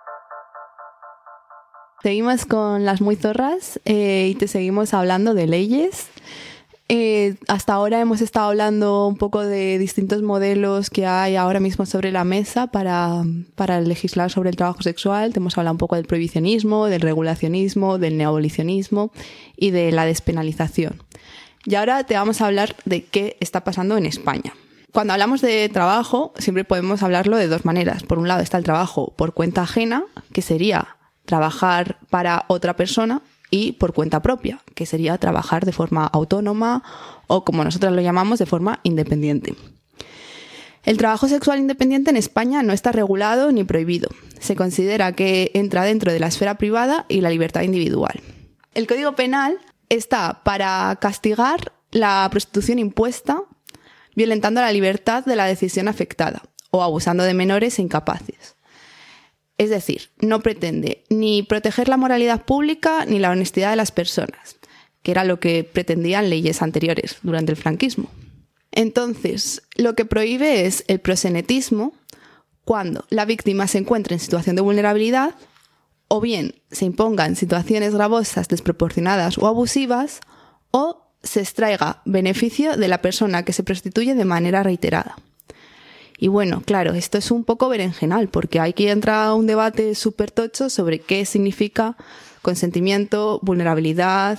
Seguimos con las muy zorras y te seguimos hablando de leyes. Hasta ahora hemos estado hablando un poco de distintos modelos que hay ahora mismo sobre la mesa para legislar sobre el trabajo sexual. Te hemos hablado un poco del prohibicionismo, del regulacionismo, del neoabolicionismo y de la despenalización. Y ahora te vamos a hablar de qué está pasando en España. Cuando hablamos de trabajo, siempre podemos hablarlo de dos maneras. Por un lado está el trabajo por cuenta ajena, que sería trabajar para otra persona, y por cuenta propia, que sería trabajar de forma autónoma o, como nosotros lo llamamos, de forma independiente. El trabajo sexual independiente en España no está regulado ni prohibido. Se considera que entra dentro de la esfera privada y la libertad individual. El Código Penal está para castigar la prostitución impuesta, violentando la libertad de la decisión afectada o abusando de menores e incapaces. Es decir, no pretende ni proteger la moralidad pública ni la honestidad de las personas, que era lo que pretendían leyes anteriores durante el franquismo. Entonces, lo que prohíbe es el proxenetismo cuando la víctima se encuentra en situación de vulnerabilidad o bien se impongan situaciones gravosas, desproporcionadas o abusivas o se extraiga beneficio de la persona que se prostituye de manera reiterada. Y bueno, claro, esto es un poco berenjenal porque aquí entra un debate súper tocho sobre qué significa consentimiento, vulnerabilidad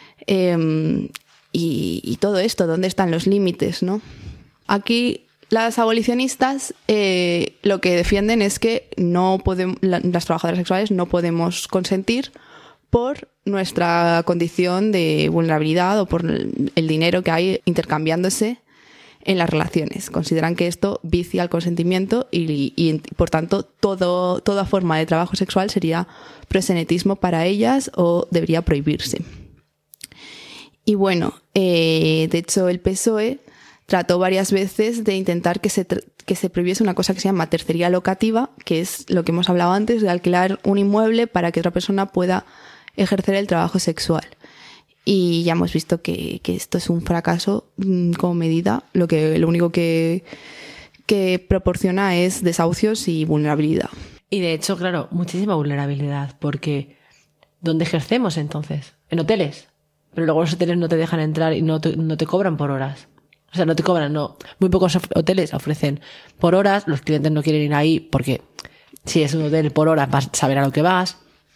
y todo esto, dónde están los límites, ¿no? Aquí las abolicionistas lo que defienden es que las trabajadoras sexuales no podemos consentir por nuestra condición de vulnerabilidad o por el dinero que hay intercambiándose en las relaciones. Consideran que esto vicia el consentimiento y por tanto, toda forma de trabajo sexual sería proxenetismo para ellas o debería prohibirse. Y bueno, de hecho el PSOE trató varias veces de intentar que se prohibiese una cosa que se llama tercería locativa, que es lo que hemos hablado antes, de alquilar un inmueble para que otra persona pueda ejercer el trabajo sexual. Y ya hemos visto que esto es un fracaso como medida. Lo único que proporciona es desahucios y vulnerabilidad. Y de hecho, claro, muchísima vulnerabilidad, porque ¿dónde ejercemos entonces? En hoteles. Pero luego los hoteles no te dejan entrar y no te cobran por horas. O sea, no te cobran, no. Muy pocos hoteles ofrecen por horas. Los clientes no quieren ir ahí porque si es un hotel por horas vas a saber a lo que vas.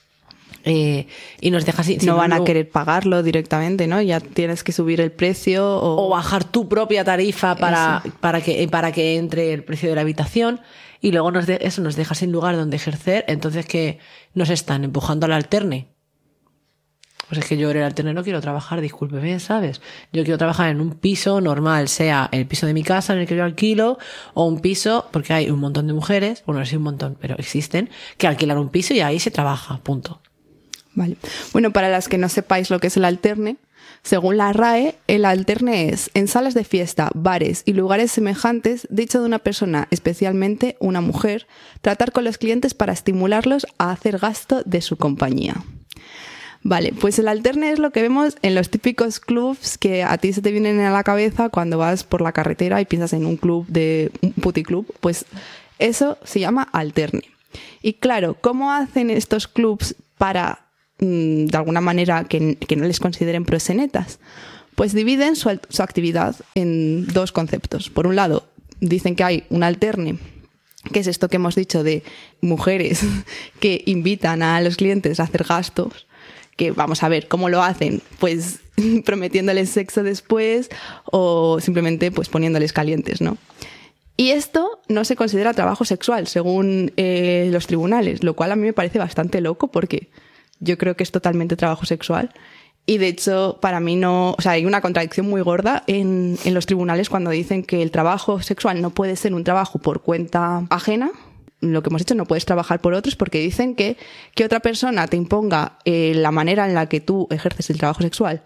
Y nos deja así. No van a querer pagarlo directamente, ¿no? Ya tienes que subir el precio o bajar tu propia tarifa para que entre el precio de la habitación, y luego eso nos deja sin lugar donde ejercer. Entonces, ¿qué nos están empujando al alterne? Pues es que yo en el alterne no quiero trabajar, discúlpeme, ¿sabes? Yo quiero trabajar en un piso normal, sea el piso de mi casa en el que yo alquilo, o un piso, porque hay un montón de mujeres, bueno, no sé un montón, pero existen, que alquilan un piso y ahí se trabaja, punto. Vale. Bueno, para las que no sepáis lo que es el alterne, según la RAE, el alterne es en salas de fiesta, bares y lugares semejantes, dicho de una persona, especialmente una mujer, tratar con los clientes para estimularlos a hacer gasto de su compañía. Vale, pues el alterne es lo que vemos en los típicos clubs que a ti se te vienen a la cabeza cuando vas por la carretera y piensas en un puticlub, pues eso se llama alterne. Y claro, ¿cómo hacen estos clubs para de alguna manera que no les consideren proxenetas? Pues dividen su actividad en dos conceptos. Por un lado, dicen que hay un alterne, que es esto que hemos dicho de mujeres que invitan a los clientes a hacer gastos, que vamos a ver cómo lo hacen, pues prometiéndoles sexo después o simplemente pues poniéndoles calientes, ¿no? Y esto no se considera trabajo sexual según los tribunales, lo cual a mí me parece bastante loco porque yo creo que es totalmente trabajo sexual. Y de hecho, para mí no... O sea, hay una contradicción muy gorda en los tribunales cuando dicen que el trabajo sexual no puede ser un trabajo por cuenta ajena. Lo que hemos dicho, no puedes trabajar por otros porque dicen que otra persona te imponga la manera en la que tú ejerces el trabajo sexual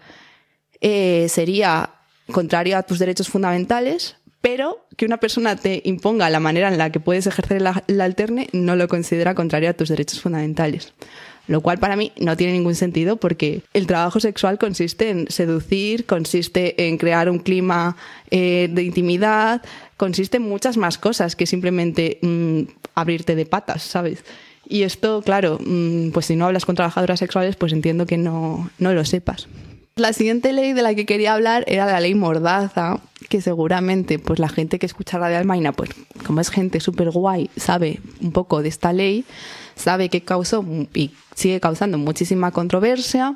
sería contrario a tus derechos fundamentales, pero que una persona te imponga la manera en la que puedes ejercer el alterne no lo considera contrario a tus derechos fundamentales. Lo cual para mí no tiene ningún sentido porque el trabajo sexual consiste en seducir, consiste en crear un clima de intimidad, consiste en muchas más cosas que simplemente abrirte de patas, ¿sabes? Y esto, claro, pues si no hablas con trabajadoras sexuales, pues entiendo que no lo sepas. La siguiente ley de la que quería hablar era la ley Mordaza, que seguramente pues la gente que escucha Radio Almaina, pues como es gente súper guay, sabe un poco de esta ley, sabe que causó y sigue causando muchísima controversia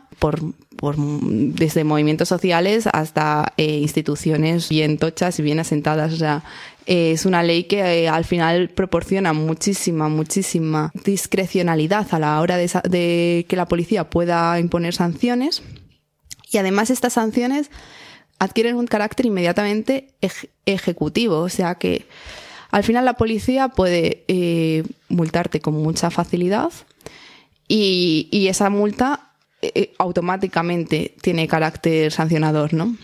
desde movimientos sociales hasta instituciones bien tochas y bien asentadas. O sea, es una ley que al final proporciona muchísima discrecionalidad a la hora de que la policía pueda imponer sanciones. Y además estas sanciones adquieren un carácter inmediatamente ejecutivo, o sea que al final la policía puede multarte con mucha facilidad y esa multa automáticamente tiene carácter sancionador, ¿no?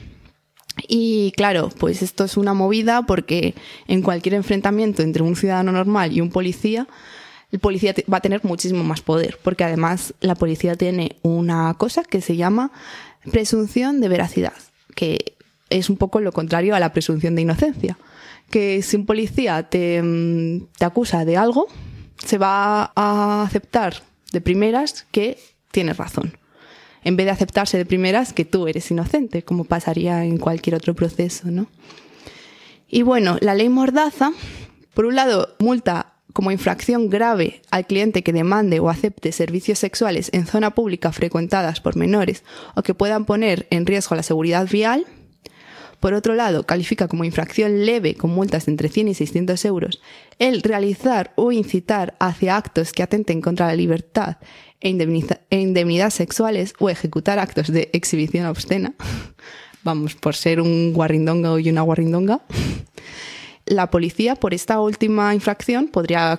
Y claro, pues esto es una movida porque en cualquier enfrentamiento entre un ciudadano normal y un policía, el policía va a tener muchísimo más poder, porque además la policía tiene una cosa que se llama presunción de veracidad, que es un poco lo contrario a la presunción de inocencia. Que si un policía te acusa de algo, se va a aceptar de primeras que tienes razón, en vez de aceptarse de primeras que tú eres inocente, como pasaría en cualquier otro proceso, ¿no? Y bueno, la ley Mordaza, por un lado, multa como infracción grave al cliente que demande o acepte servicios sexuales en zona pública frecuentadas por menores o que puedan poner en riesgo la seguridad vial. Por otro lado, califica como infracción leve con multas de entre 100 y 600 euros el realizar o incitar hacia actos que atenten contra la libertad e indemnidad sexuales o ejecutar actos de exhibición obscena. Vamos, por ser un guarrindonga o una guarrindonga. La policía, por esta última infracción, podría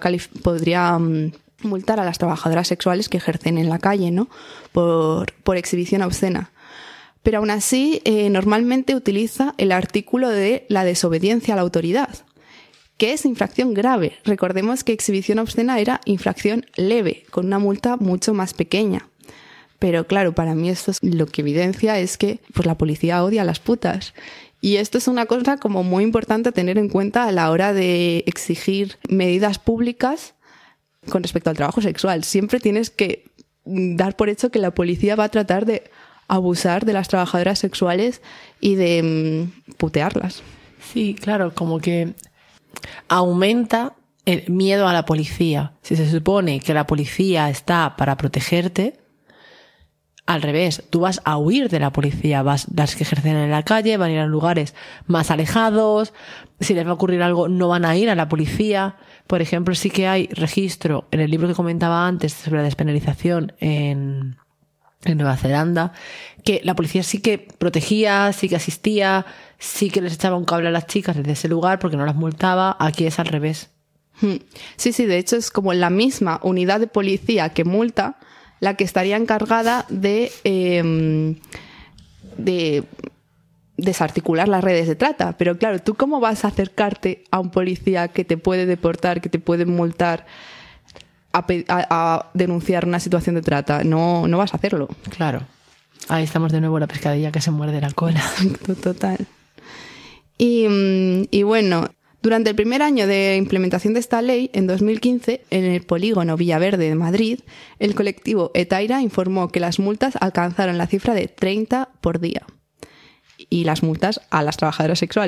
multar a las trabajadoras sexuales que ejercen en la calle, ¿no? Por exhibición obscena. Pero aún así, normalmente utiliza el artículo de la desobediencia a la autoridad, que es infracción grave. Recordemos que exhibición obscena era infracción leve, con una multa mucho más pequeña. Pero claro, para mí esto lo que evidencia es que pues, la policía odia a las putas. Y esto es una cosa como muy importante a tener en cuenta a la hora de exigir medidas públicas con respecto al trabajo sexual. Siempre tienes que dar por hecho que la policía va a tratar de abusar de las trabajadoras sexuales y de putearlas. Sí, claro, como que aumenta el miedo a la policía. Si se supone que la policía está para protegerte, al revés, tú vas a huir de la policía, las que ejercen en la calle van a ir a lugares más alejados, si les va a ocurrir algo no van a ir a la policía. Por ejemplo, sí que hay registro en el libro que comentaba antes sobre la despenalización en Nueva Zelanda, que la policía sí que protegía, sí que asistía, sí que les echaba un cable a las chicas desde ese lugar porque no las multaba. Aquí es al revés. Sí, de hecho es como la misma unidad de policía que multa la que estaría encargada de desarticular las redes de trata. Pero claro, ¿tú cómo vas a acercarte a un policía que te puede deportar, que te puede multar, a denunciar una situación de trata? No vas a hacerlo. Claro. Ahí estamos de nuevo, la pescadilla que se muerde la cola. Total. Y bueno, durante el primer año de implementación de esta ley, en 2015, en el polígono Villaverde de Madrid, el colectivo Etaira informó que las multas alcanzaron la cifra de 30 por día. Y las multas a las trabajadoras sexuales